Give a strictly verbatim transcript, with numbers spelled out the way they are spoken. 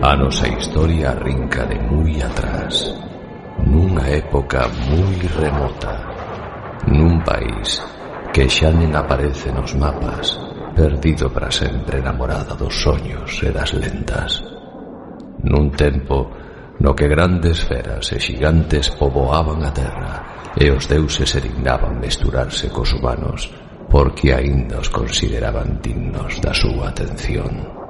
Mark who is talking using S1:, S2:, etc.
S1: A nosa historia arrinca de moi atrás, nunha época moi remota, nun país que xa nen aparece nos mapas, perdido para sempre na morada dos soños e das lendas. Nun tempo no que grandes feras e xigantes poboaban a terra e os deuses se dignaban mesturarse cos humanos porque aínda os consideraban dignos da súa atención.